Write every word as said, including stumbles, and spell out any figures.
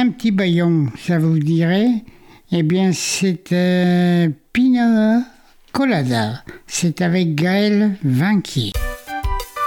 un petit baillon, ça vous dirait? Eh bien, c'est euh, Pina Colada. C'est avec Gaël Vinquier.